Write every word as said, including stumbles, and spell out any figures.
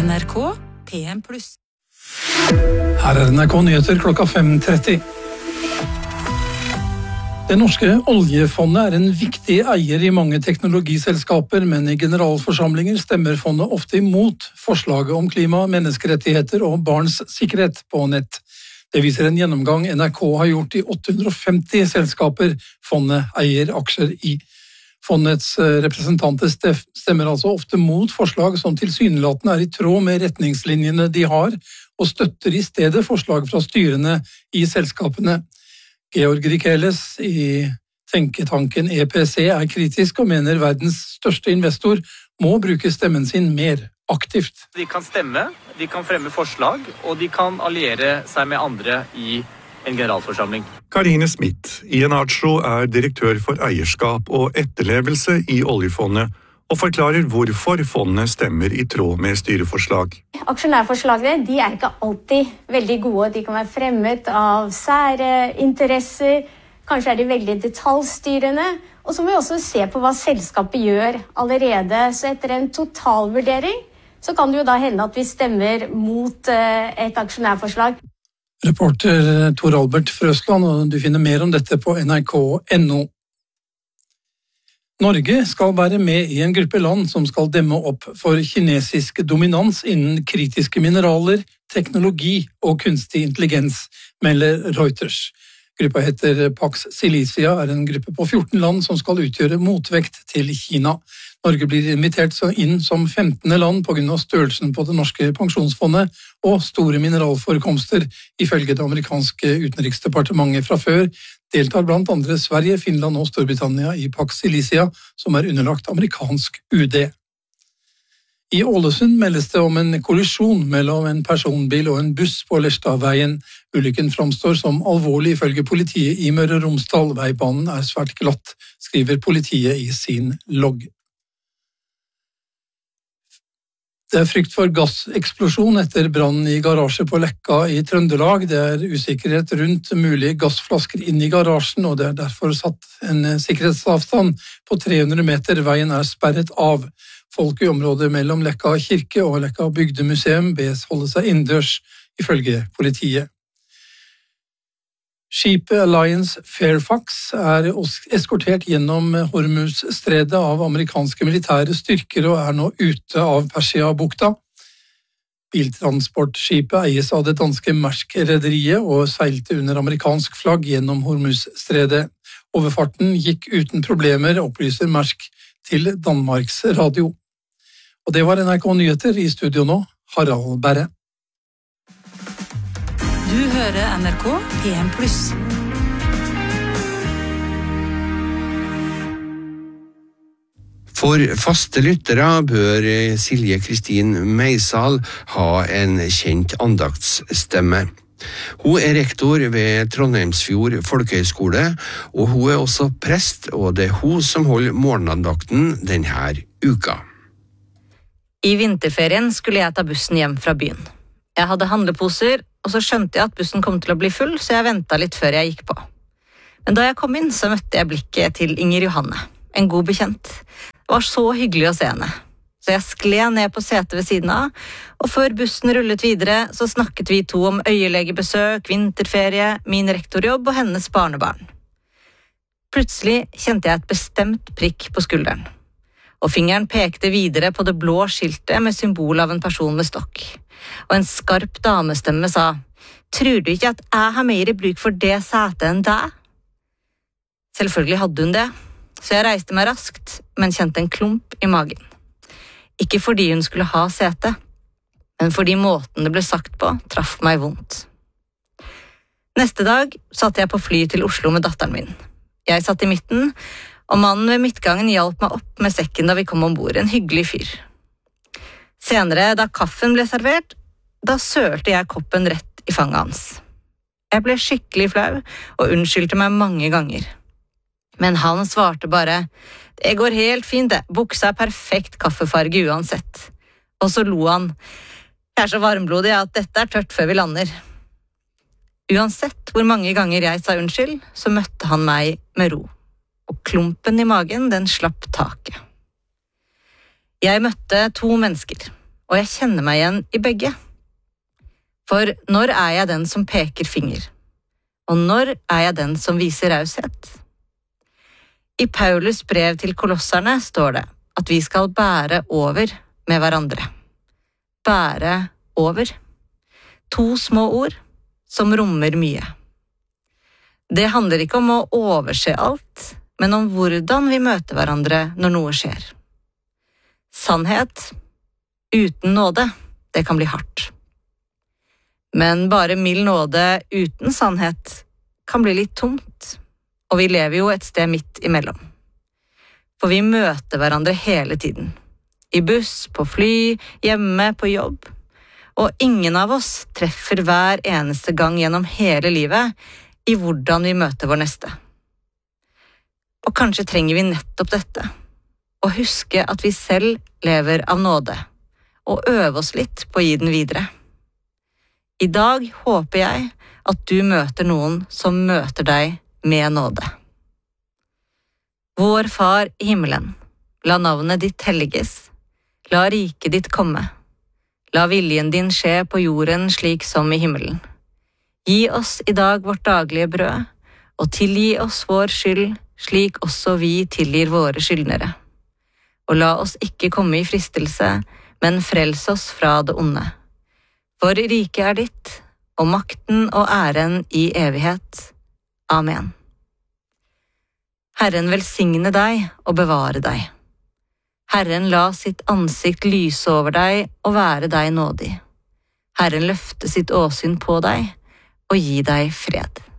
N R K P M pluss. Her er N R K Nyheter klokka fem tretti. Det norske oljefondet er en viktig eier i mange teknologiselskaper, men i generalforsamlinger stemmer fondet ofte imot forslaget om klima, menneskerettigheter og barns sikkerhet på nett. Det viser en gjennomgang N R K har gjort i åtte hundre og femti selskaper fondet eier aksjer i. Fondets representanter stemmer altså ofte mot forslag som tilsynelatende er i tråd med retningslinjene de har, og støtter i stedet forslag fra styrene i selskapene. Georg Rikeles i tenketanken E P C er kritisk og mener verdens største investor må bruke stemmen sin mer aktivt. De kan stemme, de kan fremme forslag, og de kan alliere seg med andre i en generalforsamling. Karine Smith i Enacho er direktør for eierskap og etterlevelse i oljefondet, og forklarer hvorfor fondet stemmer i tråd med styreforslag. Aksjonærforslagene de er ikke alltid veldig gode. De kan være fremmet av sære interesser, kanskje er de veldig detaljstyrende. Og så må vi også se på hva selskapet gjør allerede. Så etter en totalvurdering så kan det jo da hende at vi stemmer mot et aksjonærforslag. Reporter Tor Albert Frøsland, og du finner mer om dette på N R K punktum N O. Norge skal være med i en gruppe land som skal demme opp for kinesisk dominans innen kritiske mineraler, teknologi og kunstig intelligens, melder Reuters. Gruppa heter Pax Silicia, er en gruppe på fjorten land som skal utgjøre motvekt til Kina. Norge blir invitert inn som femtende land på grunn av størrelsen på det norske pensjonsfondet og store mineralforekomster, ifølge det amerikanske utenriksdepartementet fra før. Deltar blant andre Sverige, Finland og Storbritannia i Pax Silicia, som er underlagt amerikansk U D. I Ålesund meldes det om en kollisjon mellom en personbil og en buss på Lerstadveien. Ulykken framstår som alvorlig ifølge politiet i Møre og Romsdal. Veibanen er svært glatt, skriver politiet i sin logg. Det er frykt for gasseksplosjon etter brannen i garasje på Lekka i Trøndelag. Det er usikkerhet rundt mulige gassflasker inn i garasjen, og det er derfor satt en sikkerhetsavstand på tre hundre meter. Veien er sperret av. Folk i området mellom Lekka kirke og Lekka bygdemuseum bes holde seg innendørs, ifølge politiet. Skipet Alliance Fairfax er eskortert gjennom Hormuzstredet av amerikanske militære styrker og er nå ute av Persia-bukta. Biltransportskipet eies av det danske Maersk-rederiet og seilte under amerikansk flagg gjennom Hormuzstredet. Overfarten gikk uten problemer, opplyser Maersk til Danmarks Radio. Og det var N R K Nyheter, i studio nå, Harald Berre. Du hører N R K P M pluss. For faste lyttere bør Silje Kristin Meisal ha en kjent andaktsstemme. Hun er rektor ved Trondheimsfjord Folkehøgskole, og hun er også prest, og det er hun som holder morgenandakten denne uka. I vinterferien skulle jeg ta bussen hjem fra byen. Jeg hadde handleposer, og så skjønte jeg at bussen kom til å bli full, så jeg ventet litt før jeg gikk på. Men da jeg kom inn, så møtte jeg blikket til Inger Johanne, en god bekjent. Det var så hyggelig å se henne. Så jeg skled ned på setet ved siden av, og før bussen rullet videre, så snakket vi to om øyelegebesøk, vinterferie, min rektorjobb og hennes barnebarn. Plutselig kjente jeg et bestemt prikk på skulderen, og fingeren pekte videre på det blå skiltet med symbol av en person med stokk. Og en skarp damestemme sa, «Tror du ikke at jeg har mer bruk for det setet enn deg?» Selvfølgelig hadde hun det, så jeg reiste meg raskt, men kjente en klump i magen. Ikke fordi hun skulle ha sete, men fordi måten det ble sagt på traff meg vondt. Neste dag satt jeg på fly til Oslo med datteren min. Jeg satt i midten, og mannen ved midtgangen hjalp meg opp med sekken da vi kom ombord, en hyggelig fyr. Senere, da kaffen ble servert, da sølte jeg koppen rett i fanget hans. Jeg ble skikkelig flau og unnskyldte meg mange ganger. Men han svarte bare, «Det går helt fint det, buksa er perfekt kaffefarge uansett.» Og så lo han, «Jeg er så varmblodig at dette er tørt før vi lander.» Uansett hvor mange ganger jeg sa unnskyld, så møtte han meg med ro. Og klumpen i magen, den slapp taket. Jeg møtte to mennesker. og jeg kjenner meg igjen i begge. For når er jeg den som peker finger? Og når er jeg den som viser raushet? I Paulus brev til kolosserne står det at vi skal bære over med hverandre. Bære over. To små ord som rommer mye. Det handler ikke om å overse alt, men om hvordan vi møter hverandre når noe skjer. Sannhet uten nåde, det kan bli hardt. Men bare mild nåde uten sannhet kan bli litt tomt, og vi lever jo et sted midt imellom. For vi møter hverandre hele tiden. I buss, på fly, hjemme, på jobb. Og ingen av oss treffer hver eneste gang gjennom hele livet i hvordan vi møter vår neste. Og kanskje trenger vi nettopp dette, å huske at vi selv lever av nåde, og øve oss litt på å gi den videre. I dag håper jeg at du møter noen som møter deg med nåde. Vår Far i himmelen, la navnet ditt helliges, la riket ditt komme, la viljen din skje på jorden slik som i himmelen. Gi oss i dag vårt daglige brød, og tilgi oss vår skyld, slik også vi tilgir våre skyldnere. Og la oss ikke komme i fristelse, men frels oss fra det onde. For riket er ditt, og makten og æren i evighet. Amen. Herren velsigne deg og bevare deg. Herren la sitt ansikt lyse over deg og være deg nådig. Herren løfte sitt åsyn på deg og gi deg fred.